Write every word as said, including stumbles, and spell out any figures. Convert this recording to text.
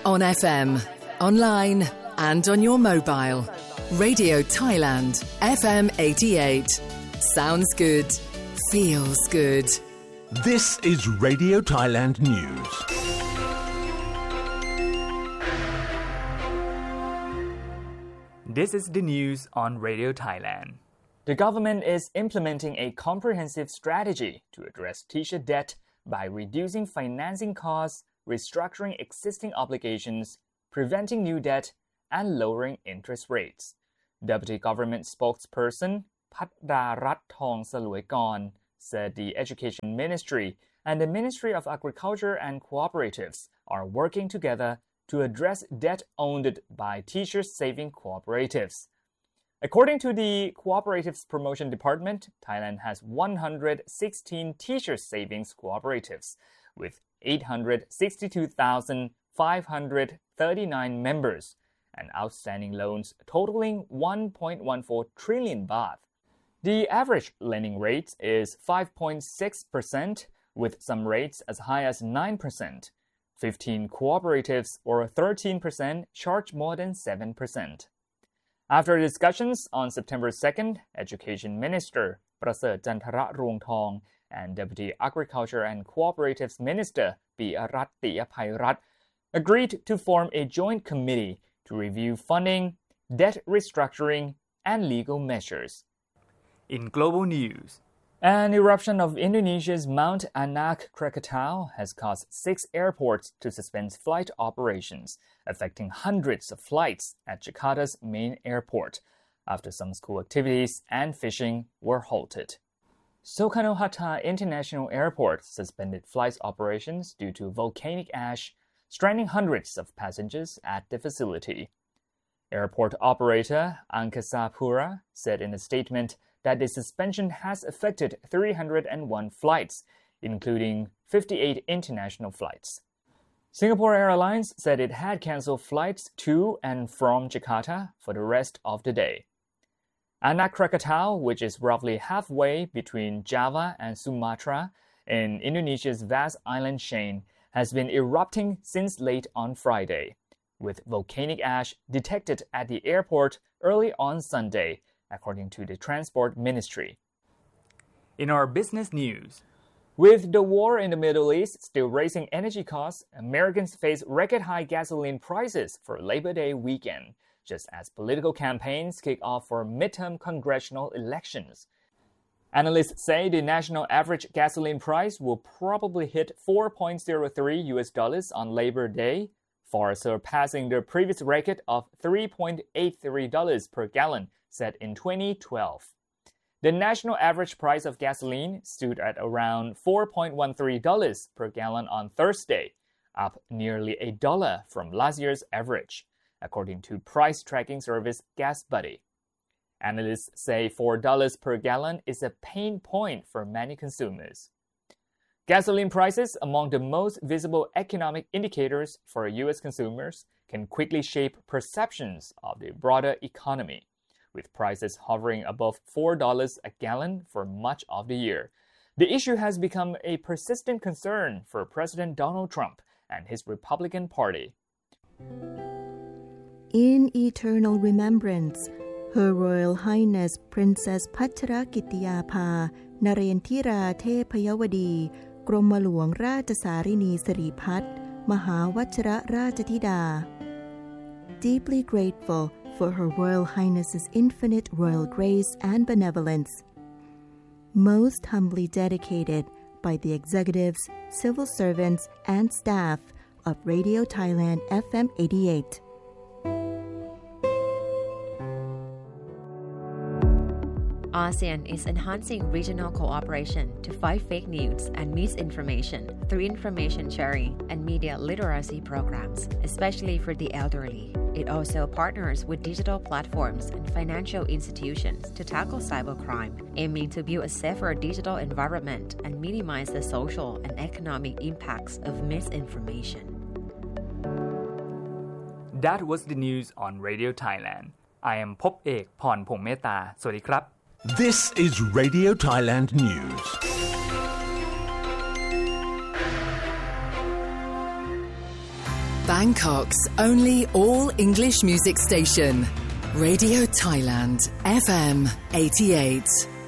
On F M, online and on your mobile. Radio Thailand, F M eighty-eight. Sounds good. Feels good. This is Radio Thailand News. This is the news on Radio Thailand. The government is implementing a comprehensive strategy to address teacher debt by reducing financing costs, restructuring existing obligations, preventing new debt, and lowering interest rates. Deputy Government Spokesperson Patdarat Thong Saluekorn said the Education Ministry and the Ministry of Agriculture and Cooperatives are working together to address debt owned by teachers saving cooperatives. According to the Cooperatives Promotion Department, Thailand has one hundred sixteen teacher savings cooperatives with eight hundred sixty-two thousand five hundred thirty-nine members and outstanding loans totaling one point one four trillion baht. The average lending rate is five point six percent, with some rates as high as nine percent. fifteen cooperatives, or thirteen percent, charge more than seven percent. After discussions on September second, Education Minister Prasert Jantararongthong and Deputy Agriculture and Cooperatives Minister Piyarat Tiyapairat agreed to form a joint committee to review funding, debt restructuring, and legal measures. In global news, an eruption of Indonesia's Mount Anak Krakatau has caused six airports to suspend flight operations, affecting hundreds of flights at Jakarta's main airport, after some school activities and fishing were halted. Soekarno-Hatta International Airport suspended flight operations due to volcanic ash, stranding hundreds of passengers at the facility. Airport operator Angkasa Pura said in a statement that the suspension has affected three hundred one flights, including fifty-eight international flights. Singapore Airlines said it had cancelled flights to and from Jakarta for the rest of the day. Anak Krakatau, which is roughly halfway between Java and Sumatra in Indonesia's vast island chain, has been erupting since late on Friday, with volcanic ash detected at the airport early on Sunday, according to the Transport Ministry. In our business news, with the war in the Middle East still raising energy costs, Americans face record-high gasoline prices for Labor Day weekend, just as political campaigns kick off for midterm congressional elections. Analysts say the national average gasoline price will probably hit four point zero three U S dollars on Labor Day, far surpassing the previous record of three point eight three dollars per gallon set in twenty twelve. The national average price of gasoline stood at around four point one three dollars per gallon on Thursday, up nearly a dollar from last year's average, according to price tracking service GasBuddy. Analysts say four dollars per gallon is a pain point for many consumers. Gasoline prices, among the most visible economic indicators for U S consumers, can quickly shape perceptions of the broader economy, with prices hovering above four dollars a gallon for much of the year. The issue has become a persistent concern for President Donald Trump and his Republican Party. In eternal remembrance, Her Royal Highness Princess Pacharakitiyapha Narendra Thepayawadi กรมหลวงราชสารินีสิริพัฒน์มหาวชิรราชธิดา Deeply grateful for Her Royal Highness's infinite royal grace and benevolence. Most humbly dedicated by the executives, civil servants, and staff of Radio Thailand F M eighty-eight. ASEAN is enhancing regional cooperation to fight fake news and misinformation through information sharing and media literacy programs, especially for the elderly. It also partners with digital platforms and financial institutions to tackle cybercrime, aiming to build a safer digital environment and minimize the social and economic impacts of misinformation. That was the news on Radio Thailand. I am Pop Ek Pornphongmeta. สวัสดีครับ This is Radio Thailand News. Bangkok's only all-English music station, Radio Thailand, F M eighty-eight.